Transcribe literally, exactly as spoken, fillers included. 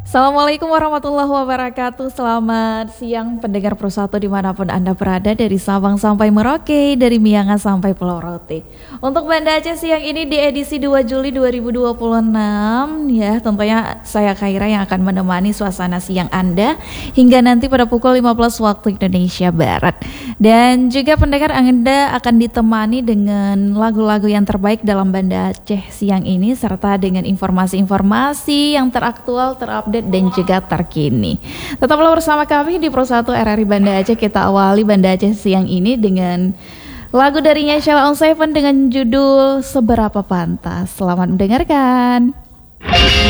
Assalamualaikum warahmatullahi wabarakatuh. Selamat siang pendengar Persatu dimanapun Anda berada, dari Sabang sampai Merauke, dari Miangas sampai Pulau Rote. Untuk Banda Aceh siang ini di edisi dua Juli dua ribu dua puluh enam, ya tentunya saya Khaira yang akan menemani suasana siang Anda hingga nanti pada pukul lima belas waktu Indonesia Barat. Dan juga pendengar Anda akan ditemani dengan lagu-lagu yang terbaik dalam Banda Aceh siang ini, serta dengan informasi-informasi yang teraktual, terupdate dan juga terkini. Tetaplah bersama kami di Persatu R R I Banda Aceh. Kita awali Banda Aceh siang ini dengan lagu darinya Sheila On Seven dengan judul Seberapa Pantas. Selamat mendengarkan.